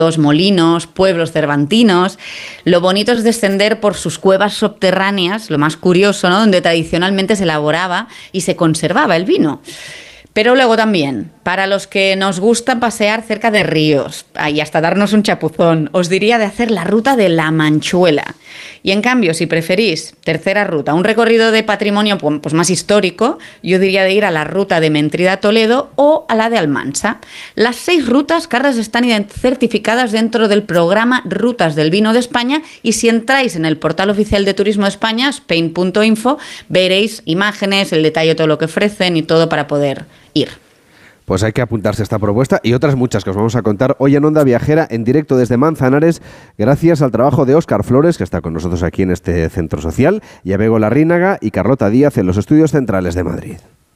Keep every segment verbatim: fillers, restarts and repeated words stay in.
molinos, pueblos cervantinos. Lo bonito es descender por sus cuevas subterráneas, lo más curioso, ¿no?, donde tradicionalmente se elaboraba y se conservaba el vino. Pero luego también, para los que nos gusta pasear cerca de ríos y hasta darnos un chapuzón, os diría de hacer la ruta de la Manchuela. Y en cambio, si preferís, tercera ruta, un recorrido de patrimonio pues más histórico, yo diría de ir a la ruta de Mentrida-Toledo o a la de Almansa. Las seis rutas, Carles, están certificadas dentro del programa Rutas del Vino de España, y si entráis en el portal oficial de Turismo de España, spain punto info, veréis imágenes, el detalle de todo lo que ofrecen y todo para poder ir. Pues hay que apuntarse a esta propuesta y otras muchas que os vamos a contar hoy en Onda Viajera, en directo desde Manzanares, gracias al trabajo de Óscar Flores, que está con nosotros aquí en este centro social, y a Bego Larrínaga y Carlota Díaz en los estudios centrales de Madrid.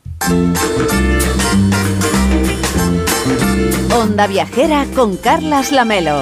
Onda Viajera con Carlas Lamelo.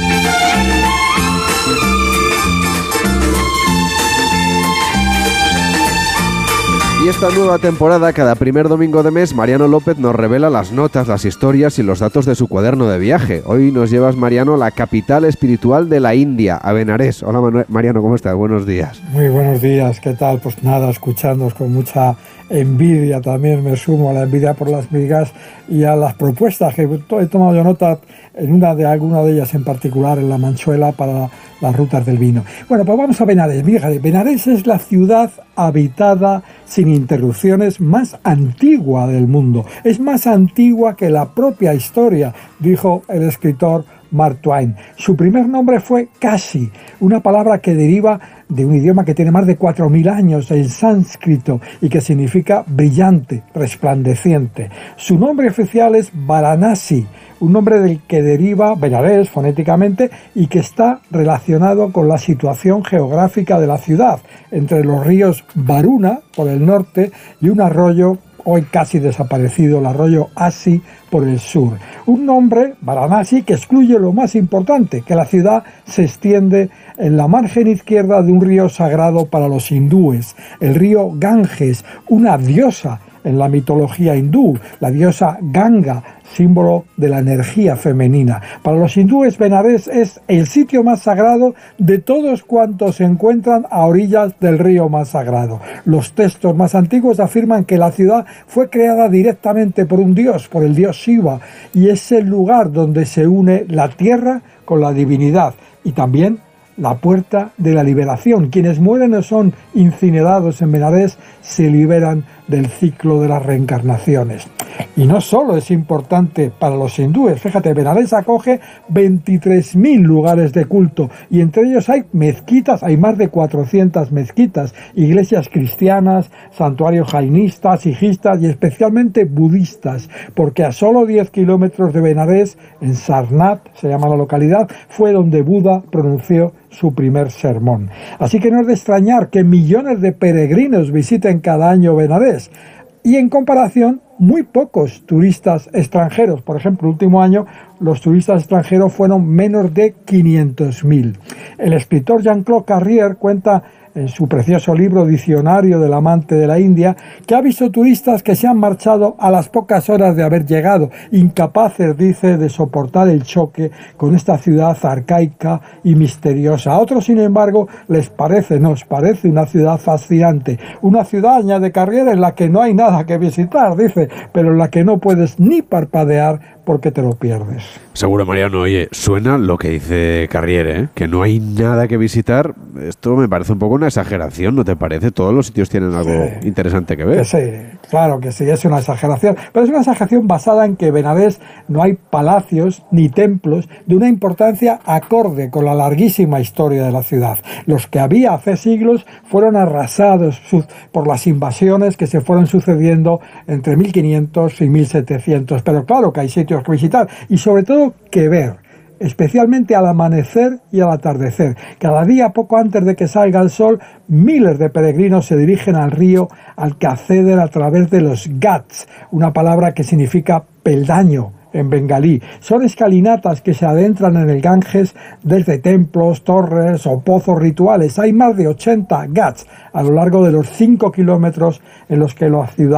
Y esta nueva temporada, cada primer domingo de mes, Mariano López nos revela las notas, las historias y los datos de su cuaderno de viaje. Hoy nos llevas, Mariano, a la capital espiritual de la India, a Benarés. Hola, Manu- Mariano, ¿cómo estás? Buenos días. Muy buenos días, ¿qué tal? Pues nada, escuchándoos con mucha envidia, también me sumo a la envidia por las migas y a las propuestas que he tomado yo nota en una de alguna de ellas en particular, en la Manchuela, para las rutas del vino. Bueno, pues vamos a Benarés. Fíjate, Benarés es la ciudad habitada sin interrupciones más antigua del mundo. Es más antigua que la propia historia, dijo el escritor Mark Twain. Su primer nombre fue Kashi, una palabra que deriva de un idioma que tiene más de cuatro mil años, el sánscrito, y que significa brillante, resplandeciente. Su nombre oficial es Varanasi, un nombre del que deriva Benarés fonéticamente y que está relacionado con la situación geográfica de la ciudad, entre los ríos Varuna, por el norte, y un arroyo hoy casi desaparecido, el arroyo Asi, por el sur. Un nombre, Varanasi, que excluye lo más importante, que la ciudad se extiende en la margen izquierda de un río sagrado para los hindúes, el río Ganges, una diosa en la mitología hindú, la diosa Ganga, símbolo de la energía femenina. Para los hindúes, Benarés es el sitio más sagrado de todos cuantos se encuentran a orillas del río más sagrado. Los textos más antiguos afirman que la ciudad fue creada directamente por un dios, por el dios Shiva, y es el lugar donde se une la tierra con la divinidad y también la puerta de la liberación. Quienes mueren o son incinerados en Benarés se liberan del ciclo de las reencarnaciones. Y no solo es importante para los hindúes, fíjate, Benarés acoge veintitrés mil lugares de culto y entre ellos hay mezquitas, hay más de cuatrocientas mezquitas, iglesias cristianas, santuarios jainistas, sijistas y especialmente budistas, porque a solo diez kilómetros de Benarés, en Sarnath, se llama la localidad, fue donde Buda pronunció su primer sermón. Así que no es de extrañar que millones de peregrinos visiten cada año Benarés. Y en comparación, muy pocos turistas extranjeros. Por ejemplo, el último año los turistas extranjeros fueron menos de quinientos mil. El escritor Jean-Claude Carrier cuenta en su precioso libro Diccionario del amante de la India, que ha visto turistas que se han marchado a las pocas horas de haber llegado, incapaces, dice, de soportar el choque con esta ciudad arcaica y misteriosa. A otros, sin embargo, les parece, nos parece una ciudad fascinante, una ciudad, añade Carrier, en la que no hay nada que visitar, dice, pero en la que no puedes ni parpadear porque te lo pierdes. Seguro, Mariano. Oye, suena lo que dice Carrier, ¿eh? Que no hay nada que visitar. Esto me parece un poco una exageración, ¿no te parece? Todos los sitios tienen algo sí, interesante que ver. Que sí, claro que sí, es una exageración. Pero es una exageración basada en que en Benarés no hay palacios ni templos de una importancia acorde con la larguísima historia de la ciudad. Los que había hace siglos fueron arrasados por las invasiones que se fueron sucediendo entre mil quinientos y mil setecientos. Pero claro que hay sitios que visitar y sobre todo que ver, especialmente al amanecer y al atardecer. Cada día, poco antes de que salga el sol, miles de peregrinos se dirigen al río al que acceden a través de los ghats, una palabra que significa peldaño en bengalí. Son escalinatas que se adentran en el Ganges desde templos, torres o pozos rituales. Hay más de ochenta ghats a lo largo de los cinco kilómetros en los que la ciudad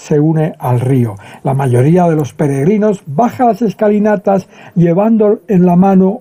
se une al río. La mayoría de los peregrinos baja las escalinatas llevando en la mano